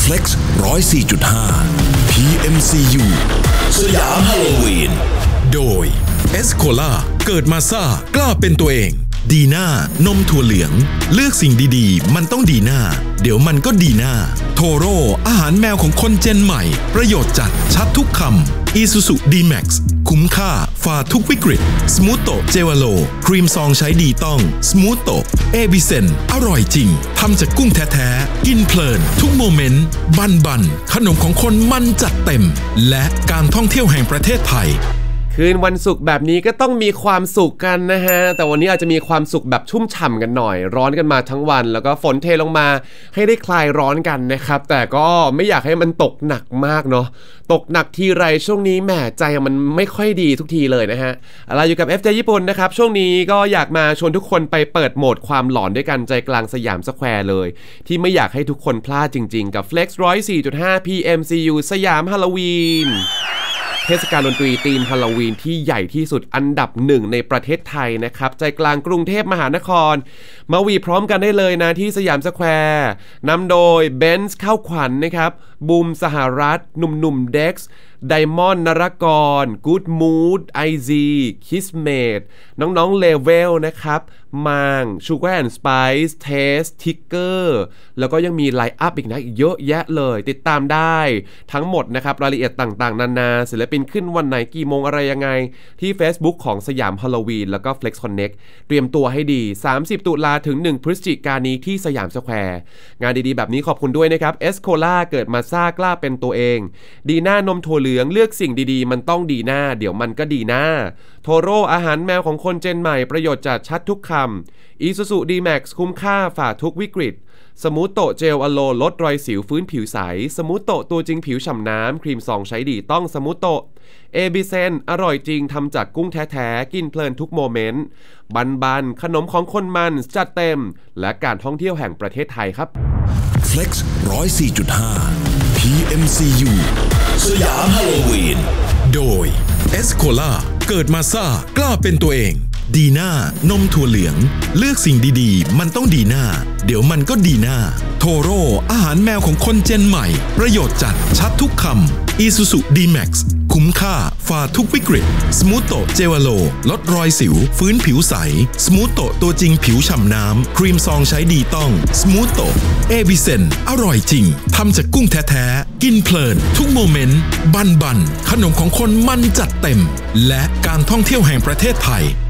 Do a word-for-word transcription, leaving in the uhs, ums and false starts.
Flex หนึ่งศูนย์สี่จุดห้า พี เอ็ม ซี ยู สยามฮาโลวีนโดยเอสโคล่าเกิดมาซ่ากล้าเป็นตัวเองดีน่านมถั่วเหลืองเลือกสิ่งดีๆมันต้องดีน่าเดี๋ยวมันก็ดีน่าโทโร่อาหารแมวของคนเจนใหม่ประโยชน์จัดชัดทุกคำ Isuzu ดี แม็กซ์ คุ้มค่าฝ่าทุกวิกฤตสมูทโตเจวาโลครีมซองใช้ดีต้องสมูทโตเอบิเซนอร่อยจริงทำจากกุ้งแท้ๆกินเพลินทุกโมเมนต์บันบันขนมของคนมันจัดเต็มและการท่องเที่ยวแห่งประเทศไทยคืนวันศุกร์แบบนี้ก็ต้องมีความสุขกันนะฮะแต่วันนี้อาจจะมีความสุขแบบชุ่มฉ่ำกันหน่อยร้อนกันมาทั้งวันแล้วก็ฝนเทลงมาให้ได้คลายร้อนกันนะครับแต่ก็ไม่อยากให้มันตกหนักมากเนาะตกหนักทีไรช่วงนี้แหมใจมันไม่ค่อยดีทุกทีเลยนะฮะอะไรอยู่กับ เอฟ เจ ญี่ปุ่นนะครับช่วงนี้ก็อยากมาชวนทุกคนไปเปิดโหมดความหลอนด้วยกันใจกลางสยามสแควร์เลยที่ไม่อยากให้ทุกคนพลาดจริงๆกับ Flex หนึ่งศูนย์สี่จุดห้า พี เอ็ม ซี ยู สยามฮาโลวีนเทศกาลดนตรีธีมฮาโลวีนที่ใหญ่ที่สุดอันดับหนึ่งในประเทศไทยนะครับใจกลางกรุงเทพมหานครมาวีพร้อมกันได้เลยนะที่สยามสแควร์นำโดยเบนซ์เข้าขวัญ น, นะครับบูมสหรัฐหนุ่มๆเด็กซ์ไดมอนด์นรกรกู๊ดมูดไอซีคิสเมดน้องๆเลเวลนะครับมังชูการ์แอนด์สไปซ์เทสทิกเกอร์แล้วก็ยังมีไลน์อัพอีกนะเยอะแยะเลยติดตามได้ทั้งหมดนะครับรายละเอียดต่างๆนานาศิลปินขึ้นวันไหนกี่โมงอะไรยังไงที่ Facebook ของสยามฮาโลวีนแล้วก็ Flex Connect เตรียมตัวให้ดีสามสิบตุลาถึงหนึ่งพฤศจิกายนนี้ที่สยามสแควร์งานดีๆแบบนี้ขอบคุณด้วยนะครับเอสโคล่าเกิดมาซ่ากล้าเป็นตัวเองดีน่านมถั่วเหลืองเลือกสิ่งดีๆมันต้องดีน่าเดี๋ยวมันก็ดีน่าโทโร่อาหารแมวของคนเจนใหม่ประโยชน์จัดชัดทุกคำ Isuzu ดี แม็กซ์ คุ้มค่าฝ่าทุกวิกฤตสมูทโตเจลอโลลดรอยสิวฟื้นผิวใสสมูทโตตัวจริงผิวฉ่ำน้ำครีมซองใช้ดีต้องสมูทโตเอบิเซนอร่อยจริงทำจากกุ้งแท้ๆกินเพลินทุกโมเมนต์บันบันขนมของคนมันจัดเต็มและการท่องเที่ยวแห่งประเทศไทยครับ Flex หนึ่งศูนย์สี่จุดห้า พี เอ็ม ซี ยู สยามฮาโลวีนโดยเอสโคล่าเกิดมาซ่ากล้าเป็นตัวเองดีน่านมถั่วเหลืองเลือกสิ่งดีๆมันต้องดีน่าเดี๋ยวมันก็ดีน่าโทโร่อาหารแมวของคนเจนใหม่ประโยชน์จัดชัดทุกคำ Isuzu ดี แม็กซ์ คุ้มค่าฝ่าทุกวิกฤตสมูทโตเจวาโลลดรอยสิวฟื้นผิวใสสมูทโตตัวจริงผิวฉ่ำน้ำครีมซองใช้ดีต้องสมูทโตเอบิเซนอร่อยจริงทำจากกุ้งแท้ๆกินเพลินทุกโมเมนต์บันบันขนมของคนมันจัดเต็มและการท่องเที่ยวแห่งประเทศไทย